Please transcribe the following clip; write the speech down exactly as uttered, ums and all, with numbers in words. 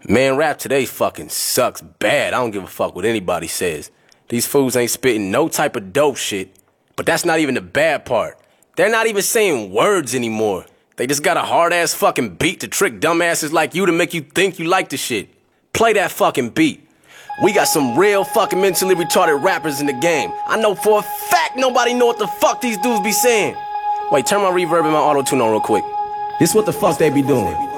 Man, rap today fucking sucks bad. I don't give a fuck what anybody says. These fools ain't spitting no type of dope shit. But that's not even the bad part. They're not even saying words anymore. They just got a hard-ass fucking beat to trick dumbasses like you to make you think you like the shit. Play that fucking beat. We got some real fucking mentally retarded rappers in the game. I know for a fact nobody know what the fuck these dudes be saying. Wait, turn my reverb and my auto-tune on real quick. This what the fuck they be doing.